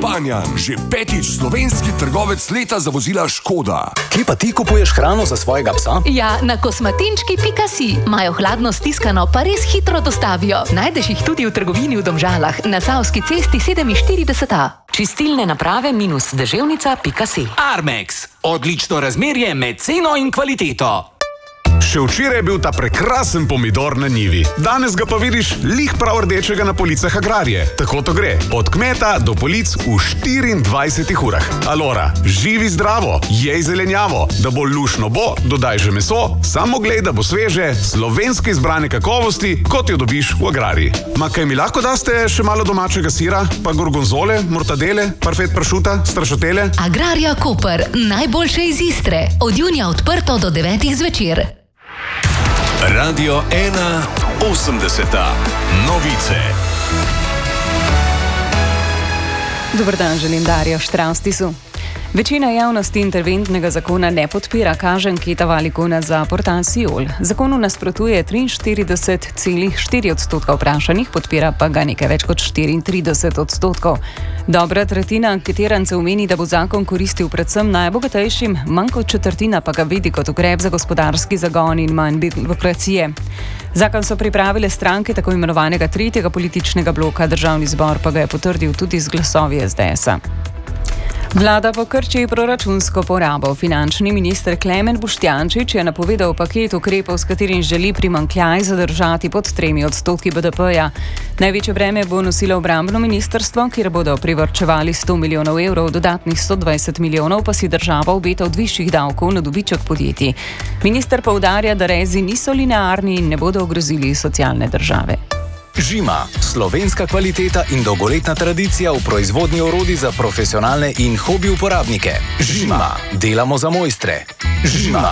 Banjan, že 5. slovenski trgovec leta za vozila Škoda. Kje pa ti kupuješ hrano za svojega psa? Ja, na kosmatinčki.si. Imajo hladno stiskano, pa res hitro dostavijo. Najdeš jih tudi v trgovini v Domžalah, na Savski cesti 47A. Čistilne naprave -deževnica.si. Armex. Odlično razmerje med ceno in kvaliteto. Še včeraj je bil ta prekrasen pomidor na njivi. Danes ga pa vidiš lih prav rdečega na policah Agrarije. Tako to gre. Od kmeta do polic v 24 urah. Alora, živi zdravo, jej zelenjavo. Da bo lušno bo, dodaj že meso, samo glej, da bo sveže, slovenske izbrane kakovosti, kot jo dobiš v Agrariji. Ma kaj mi lahko daste še malo domačega sira, pa gorgonzole, mortadele, parfet pršuta, strašotele? Agrarija Koper, najboljše iz Istre. Od junija odprto do 9 zvečer. Radio 1 80. Novice. Dober dan, želim Darjo Štravstisu. Večina javnosti interventnega zakona ne podpira, kaže anketa Valicona za portal Siol. Zakonu nasprotuje 43,4% vprašanih, podpira pa ga nekaj več kot 34%. Dobra tretjina anketirancev meni, da bo zakon koristil predvsem najbogatejšim, manj kot četrtina pa ga vidi kot ukrep za gospodarski zagon in manj birokracije. Zakon so pripravile stranke tako imenovanega tretjega političnega bloka, Državni zbor pa ga je potrdil tudi z glasovi SDS-a. Vlada pa krči proračunsko porabo. Finančni minister Klemen Boštjančič je napovedal paket ukrepov, s katerim želi primanjkljaj zadržati pod 3% BDP-ja. Največje breme bo nosilo obrambno ministrstvo, kjer bodo privarčevali 100 milijonov evrov, dodatnih 120 milijonov pa si država obeta od višjih davkov na dobiček podjetij. Minister poudarja, da rezi niso linearni in ne bodo ogrozili socialne države. Žima, slovenska kvaliteta in dolgoletna tradicija v proizvodnji orodij za profesionalne in hobi uporabnike. Žima, delamo za mojstre. Žima.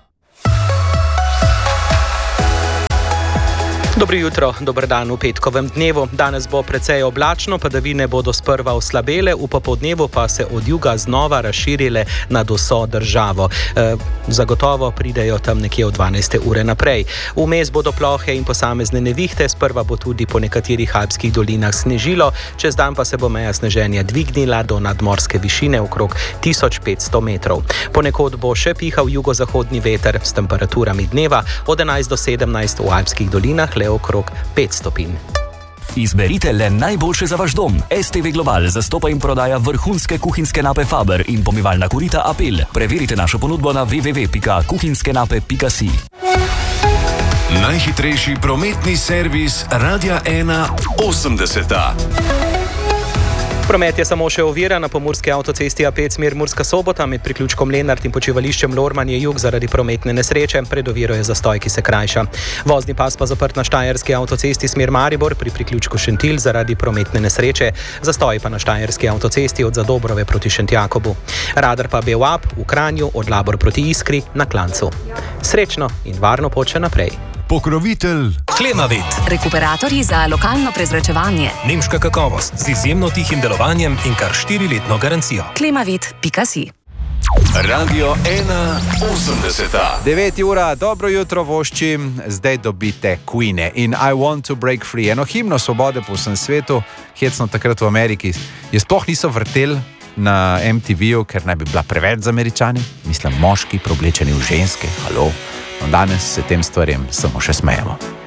Dobro jutro, dober dan v petkovem dnevu. Danes bo precej oblačno, padavine bodo sprva oslabele, v popoldnevu pa se od juga znova razširile nad vso državo. Zagotovo pridejo tam nekje od 12. ure naprej. Vmes bodo plohe in posamezne nevihte, sprva bo tudi po nekaterih alpskih dolinah snežilo, čez dan pa se bo meja sneženja dvignila do nadmorske višine okrog 1500 metrov. Ponekod bo še pihal jugozahodni veter s temperaturami dneva od 11 do 17 v alpskih dolinah, okrog 5 stopinj. Izberite le najboljše za vaš dom. STV Global zastopa in prodaja vrhunske kuhinjske nape Faber in pomivalna korita Apel. Preverite našo ponudbo na www.kuhinjskenape.si. Najhitrejši prometni servis Radia 1 80. Promet je samo še oviran na pomurski avtocesti A5 smer Murska Sobota med priključkom Lenart in počivališčem Lorman je jug zaradi prometne nesreče. Pred oviro je zastoj, ki se krajša. Vozni pas pa zaprt na štajerski avtocesti smer Maribor pri priključku Šentilj zaradi prometne nesreče. Zastoj pa na štajerski avtocesti od Zadobrove proti Šentjakobu. Radar pa BEUAP v Kranju od Labor proti Iskri na Klancu. Srečno in varno pot še naprej. Pokrovitelj Klemavit. Rekuperatorji za lokalno prezračevanje. Nemška kakovost z izjemno tihim delovanjem in kar 4-letno garancijo. Klemavit.si. Radio 1 80. 9 ura, dobro jutro voščim, zdaj dobite Queene in I Want to Break Free. Eno himno svobode po vsem svetu, hecno takrat v Ameriki. Je sploh niso vrteli na MTV-u, ker naj bi bila preveč za Američani. Mislim, moški, preoblečeni v ženske, halo. Danes se tem stvarem samo še smejemo.